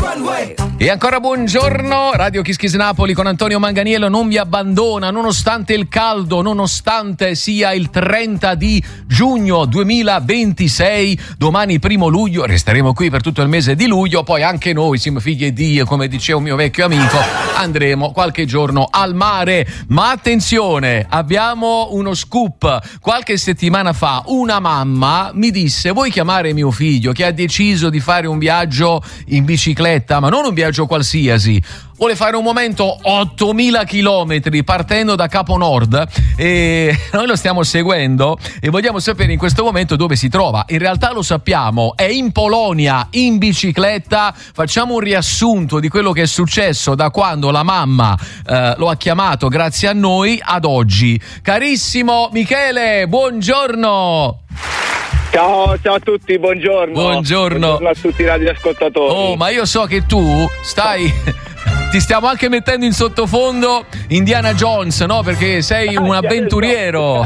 E ancora buongiorno, Radio Kiss Kiss Napoli con Antonio Manganiello non vi abbandona nonostante il caldo, nonostante sia il 30 di giugno 2026, domani 1 luglio, resteremo qui per tutto il mese di luglio, poi anche noi, siamo figli di Dio, come diceva un mio vecchio amico, andremo qualche giorno al mare. Ma attenzione, abbiamo uno scoop. Qualche settimana fa una mamma mi disse: vuoi chiamare mio figlio che ha deciso di fare un viaggio in bicicletta, ma non un viaggio qualsiasi, vuole fare un momento 8.000 chilometri partendo da Capo Nord, e noi lo stiamo seguendo e vogliamo sapere in questo momento dove si trova. In realtà lo sappiamo, è in Polonia in bicicletta. Facciamo un riassunto di quello che è successo da quando la mamma lo ha chiamato grazie a noi ad oggi. Carissimo Michele, buongiorno. Ciao a tutti, buongiorno. Buongiorno a tutti i radioascoltatori. Oh, ma io so che tu ti stiamo anche mettendo in sottofondo Indiana Jones, no? Perché sei un avventuriero.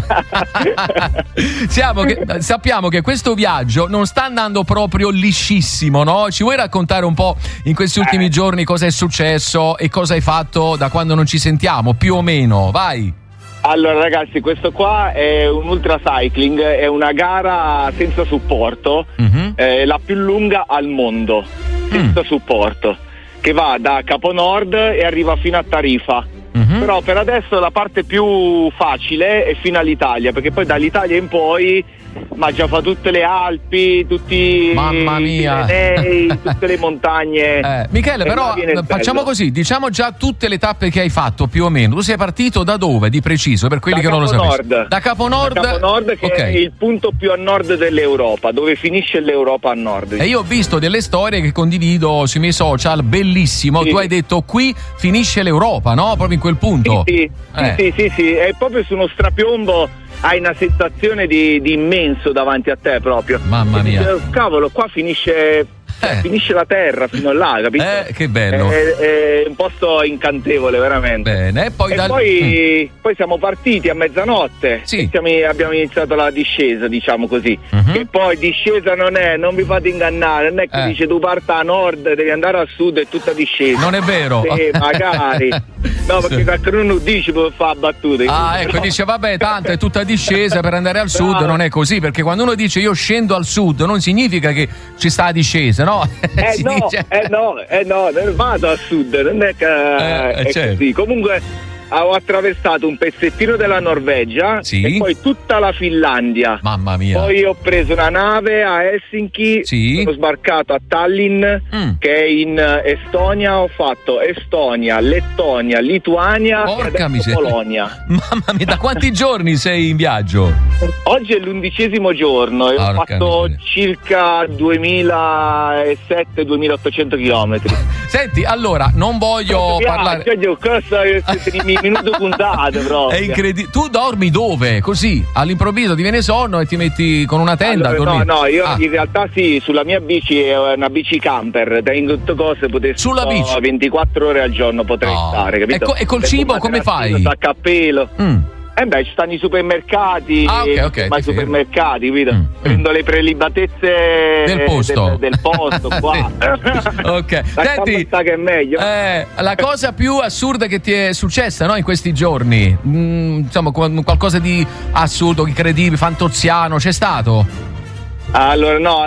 Sappiamo che questo viaggio non sta andando proprio liscissimo, no? Ci vuoi raccontare un po' in questi ultimi giorni cosa è successo e cosa hai fatto da quando non ci sentiamo, più o meno? Vai. Allora ragazzi, questo qua è un ultra cycling, è una gara senza supporto, la più lunga al mondo, senza supporto, che va da Capo Nord e arriva fino a Tarifa. Però per adesso la parte più facile è fino all'Italia, perché poi dall'Italia in poi già fa tutte le Alpi, tutti Mamma mia. i Pirenei, tutte le montagne. Michele, però facciamo così, diciamo già tutte le tappe che hai fatto più o meno. Tu sei partito da dove di preciso, per quelli che non lo sapessero? Da Capo Nord. Da Capo Nord, che è il punto più a nord dell'Europa, dove finisce l'Europa a nord. E io ho visto delle storie che condivido sui miei social, bellissimo. Sì. Tu hai detto qui finisce l'Europa, no? Proprio in quel punto. Sì, è proprio su uno strapiombo. Hai una sensazione di immenso davanti a te proprio. Mamma mia. Cavolo, qua finisce la terra fino là, capito? Che bello. È un posto incantevole, veramente. Bene, poi siamo partiti a mezzanotte. Sì. Abbiamo iniziato la discesa, diciamo così. Che poi discesa non vi fate ingannare, non è che dice tu parta a nord, devi andare a sud, è tutta discesa. Non è vero. Sì, magari. No, perché qualcuno dice per fare battute. Ecco, dice vabbè, tanto è tutta discesa per andare al sud. Non è così, perché quando uno dice io scendo al sud non significa che ci sta la discesa, no? No, vado a sud, non è che è certo. così. Comunque ho attraversato un pezzettino della Norvegia e poi tutta la Finlandia. Mamma mia. Poi ho preso una nave a Helsinki, sono sbarcato a Tallinn, che è in Estonia. Ho fatto Estonia, Lettonia, Lituania e adesso Polonia. Mamma mia, da quanti giorni sei in viaggio? Oggi è l'11° giorno e ho fatto circa 2.700-2.800 chilometri. Senti, allora, non voglio parlare... minuto puntate proprio. È incredibile. Tu dormi dove? Così, all'improvviso ti viene sonno e ti metti con una tenda a dormire? No, io in realtà sulla mia bici è una bici camper, in tutte cose potessi sulla bici 24 ore al giorno potrei stare, capito? E col cibo come fai? Da cappello. Ci stanno i supermercati, i supermercati, capito? Prendo le prelibatezze del posto qua. Ok. Senti, che è meglio. La cosa più assurda che ti è successa, no, in questi giorni? Insomma, qualcosa di assurdo, incredibile, fantoziano, c'è stato? Allora no,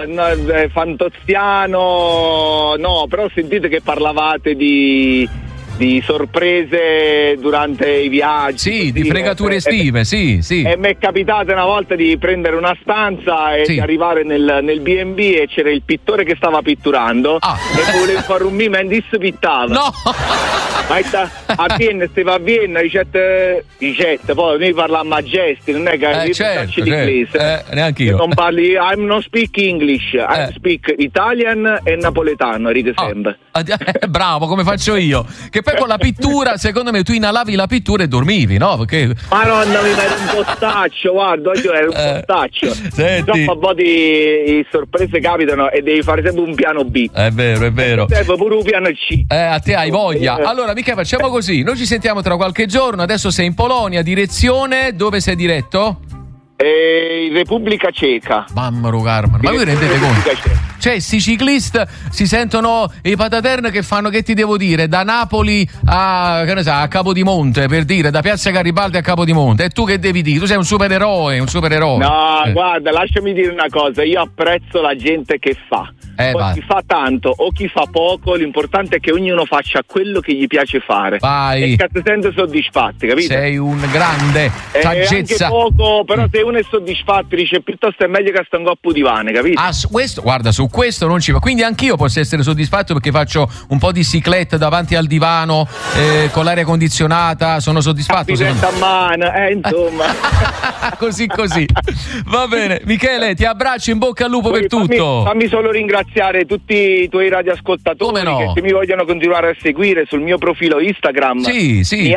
fantoziano no, però sentite che parlavate di sorprese durante i viaggi. Sì, di fregature estive, sì. E mi è capitato una volta di prendere una stanza e di arrivare nel B&B e c'era il pittore che stava pitturando e voleva fare un mime e si pittava. No! Ma a Vienna, stava a Vienna, ricette, poi noi parliamo a gesti, non è che certo, l'inglese. Neanche io. Non parli, I'm not speak English, I speak Italian e napoletano, ride sempre. Bravo, come faccio io. Che poi con la pittura, secondo me tu inalavi la pittura e dormivi, no? Perché... Madonna, mi era un postaccio, guarda, oggi era un postaccio. Senti. Troppo a volte le sorprese capitano e devi fare sempre un piano B. È vero. Serve pure un piano C. A te hai voglia. Allora, Michele, facciamo così. Noi ci sentiamo tra qualche giorno. Adesso sei in Polonia, direzione, dove sei diretto? Repubblica Ceca. Mamma Rugarman, ma voi rendete conto? Cioè, sti ciclisti si sentono i patatern che fanno, che ti devo dire, da Napoli a, che ne so, a Capodimonte, per dire, da Piazza Garibaldi a Capodimonte. E tu che devi dire? Tu sei un supereroe. No, guarda, lasciami dire una cosa, io apprezzo la gente che fa. Poi chi fa tanto o chi fa poco, l'importante è che ognuno faccia quello che gli piace fare. Vai. E che si sente soddisfatti, capito? Sei un grande saggezza. Anche poco, però se uno è soddisfatto dice piuttosto è meglio che sta un coppo di pane, capito? Guarda, su questo non ci va. Quindi anch'io posso essere soddisfatto perché faccio un po' di ciclette davanti al divano con l'aria condizionata, sono soddisfatto. A mano, insomma. così. Va bene, Michele, ti abbraccio, in bocca al lupo. Poi per tutto. Fammi solo ringraziare tutti i tuoi radioascoltatori che se mi vogliono continuare a seguire sul mio profilo Instagram. Sì,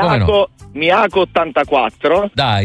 Miaco84. Dai.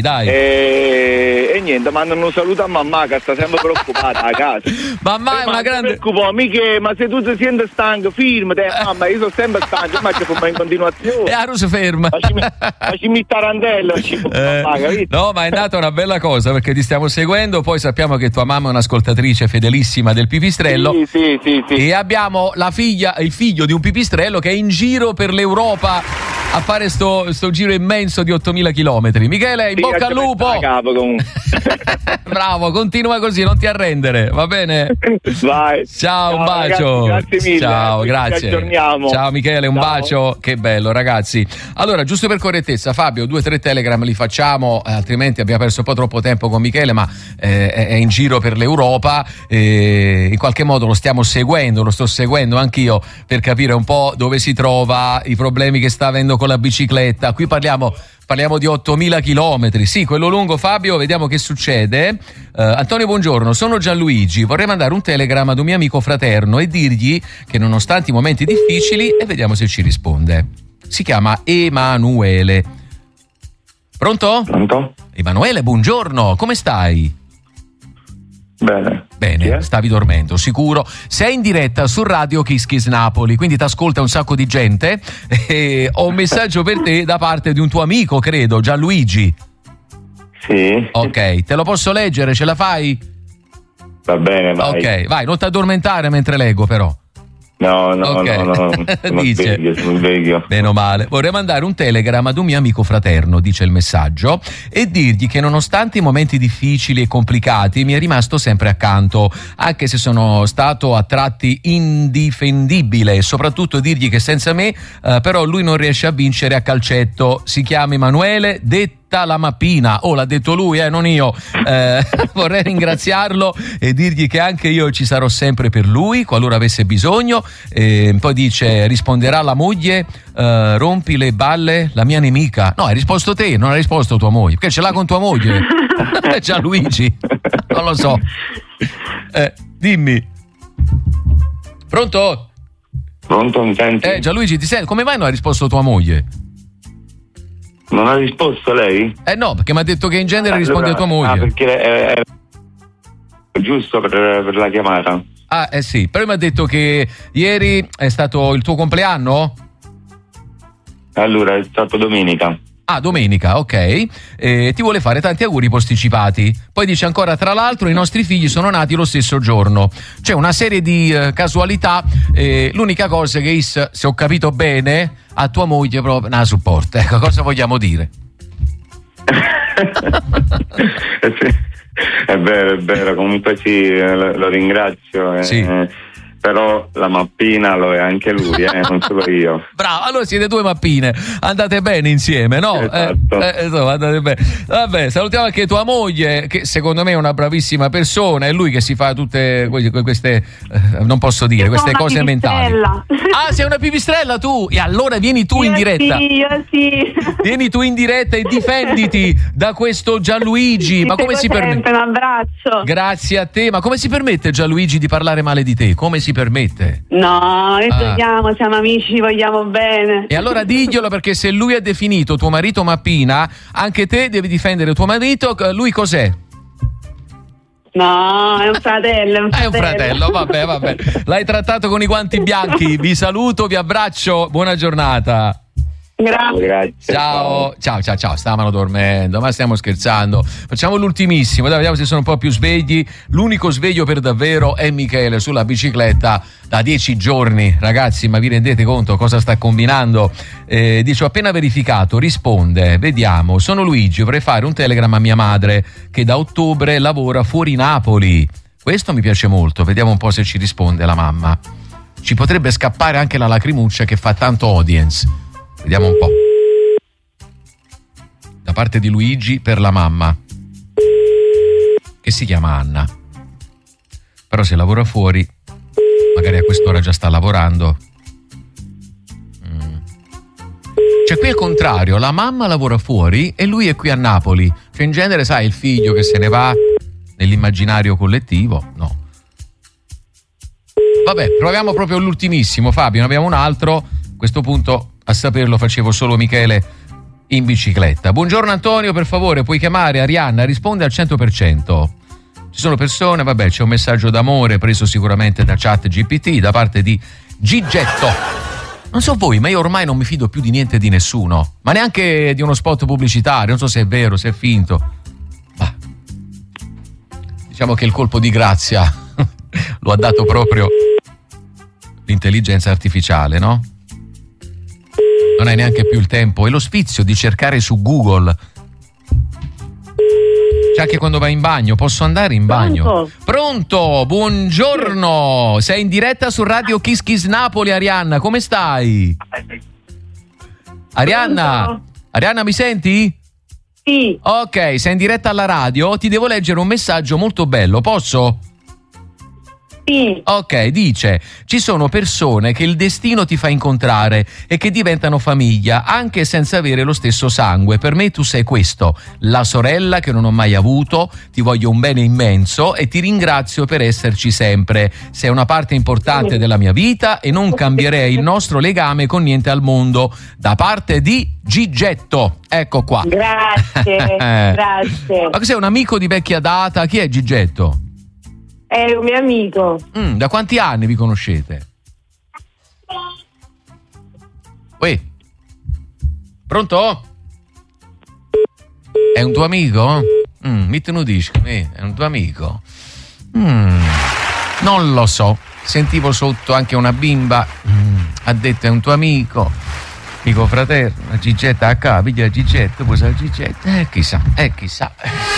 E niente, mandano un saluto a mamma che sta sempre preoccupata a casa. Mamma è una grande. Michele, ma se tu ti senti stanco, firmati, mamma, io sono sempre stanco, ma c'è in continuazione. E Aru si ferma. Facimi tarantello, capito? No, ma è nata una bella cosa perché ti stiamo seguendo, poi sappiamo che tua mamma è un'ascoltatrice fedelissima del Pipistrello. Sì. E abbiamo il figlio di un pipistrello che è in giro per l'Europa a fare sto giro immenso di 8.000 chilometri. Michele, in bocca al lupo. Bravo, continua così, non ti arrendere, va bene? Vai. Ciao, un bacio. Ragazzi, grazie mille. Ciao, grazie. Ci aggiorniamo. Ciao Michele, un bacio. Che bello, ragazzi. Allora, giusto per correttezza, Fabio, 2-3 Telegram li facciamo, altrimenti abbiamo perso un po' troppo tempo con Michele, ma è in giro per l'Europa, in qualche modo lo sto seguendo anch'io per capire un po' dove si trova, i problemi che sta avendo con la bicicletta. Qui parliamo di 8.000 chilometri, sì, quello lungo. Fabio, vediamo che succede. Antonio, buongiorno, sono Gianluigi, vorrei mandare un telegram ad un mio amico fraterno e dirgli che nonostante i momenti difficili, e vediamo se ci risponde. Si chiama Emanuele. Pronto? Emanuele, buongiorno, come stai? Bene, stavi dormendo, sicuro. Sei in diretta su Radio Kiss Kiss Napoli, quindi ti ascolta un sacco di gente e ho un messaggio per te da parte di un tuo amico, credo, Gianluigi. Sì. Ok, te lo posso leggere, ce la fai? Va bene, vai. Ok, vai, non ti addormentare mentre leggo però. No, dice, sono sveglio. Meno male. Vorrei mandare un telegram ad un mio amico fraterno, dice il messaggio, e dirgli che nonostante i momenti difficili e complicati mi è rimasto sempre accanto, anche se sono stato a tratti indifendibile, e soprattutto dirgli che senza me però lui non riesce a vincere a calcetto. Si chiama Emanuele, detto la mappina, l'ha detto lui, non io. Vorrei ringraziarlo e dirgli che anche io ci sarò sempre per lui qualora avesse bisogno. Poi dice, risponderà la moglie, rompi le balle la mia nemica. No, hai risposto te, non hai risposto tua moglie, perché ce l'ha con tua moglie. Gianluigi, non lo so. Dimmi. Pronto, mi senti? Gianluigi, ti senti? Come mai non hai risposto tua moglie? Non ha risposto lei? No, perché mi ha detto che in genere risponde a tua moglie. Perché è giusto per la chiamata. Sì, però mi ha detto che ieri è stato il tuo compleanno? Allora, è stato domenica. Domenica, ok. Ti vuole fare tanti auguri posticipati. Poi dice ancora, tra l'altro i nostri figli sono nati lo stesso giorno. C'è una serie di casualità. L'unica cosa che se ho capito bene, a tua moglie proprio una supporta. Ecco, cosa vogliamo dire? È vero, comunque sì, lo ringrazio. Sì. Però la mappina lo è anche lui, non solo io. Bravo, allora siete due mappine, andate bene insieme, no? Esatto. Insomma, andate bene. Vabbè, salutiamo anche tua moglie, che secondo me è una bravissima persona, è lui che si fa tutte queste, non posso dire, queste cose mentali. Sei una pipistrella tu? E allora vieni tu in diretta. Io sì. Vieni tu in diretta e difenditi da questo Gianluigi. Ma come si permette? Un abbraccio. Grazie a te, ma come si permette Gianluigi di parlare male di te? Come si permette? No, siamo amici, ci vogliamo bene. E allora diglielo, perché se lui ha definito tuo marito mappina, anche te devi difendere tuo marito. Lui cos'è? No, è un fratello. È un fratello, vabbè. L'hai trattato con i guanti bianchi. Vi saluto, vi abbraccio, buona giornata. Grazie. Ciao. Stavano dormendo, ma stiamo scherzando. Facciamo l'ultimissimo, dai, vediamo se sono un po' più svegli. L'unico sveglio per davvero è Michele sulla bicicletta da 10 giorni. Ragazzi, ma vi rendete conto cosa sta combinando? Dice: ho appena verificato, risponde, vediamo, sono Luigi, vorrei fare un telegram a mia madre che da ottobre lavora fuori Napoli. Questo mi piace molto, vediamo un po' se ci risponde la mamma. Ci potrebbe scappare anche la lacrimuccia che fa tanto audience. Vediamo un po'. Da parte di Luigi per la mamma, che si chiama Anna. Però se lavora fuori, magari a quest'ora già sta lavorando. Cioè qui è il contrario, la mamma lavora fuori e lui è qui a Napoli. Cioè in genere, sai, il figlio che se ne va nell'immaginario collettivo, no. Vabbè, proviamo proprio l'ultimissimo, Fabio, ne abbiamo un altro. A questo punto a saperlo facevo solo Michele in bicicletta. Buongiorno Antonio, per favore puoi chiamare Arianna, risponde al 100%. Ci sono persone, vabbè, c'è un messaggio d'amore preso sicuramente da ChatGPT da parte di Gigetto. Non so voi, ma io ormai non mi fido più di niente di nessuno, ma neanche di uno spot pubblicitario, non so se è vero, se è finto. Bah. Diciamo che il colpo di grazia lo ha dato proprio l'intelligenza artificiale, no? Non hai neanche più il tempo e lo sfizio di cercare su Google. C'è anche quando vai in bagno, posso andare in bagno? Pronto? Buongiorno, sei in diretta su Radio Kiss Kiss Napoli. Arianna, come stai? Arianna, mi senti? Sì. Ok, sei in diretta alla radio, ti devo leggere un messaggio molto bello, posso? Sì. Ok, dice: ci sono persone che il destino ti fa incontrare e che diventano famiglia anche senza avere lo stesso sangue. Per me tu sei questo, la sorella che non ho mai avuto, ti voglio un bene immenso e ti ringrazio per esserci sempre. Sei una parte importante della mia vita e non cambierei il nostro legame con niente al mondo. Da parte di Gigetto, ecco qua. Grazie. Grazie. Ma sei un amico di vecchia data? Chi è Gigetto? È un mio amico. Da quanti anni vi conoscete? Uè. Pronto? È un tuo amico? Mi te lo dici? È un tuo amico? Non lo so. Sentivo sotto anche una bimba. Ha detto è un tuo amico. Amico fraterno. La Gigetta a capo. Piglia Gigetto, poi sa Gigetta. Chissà.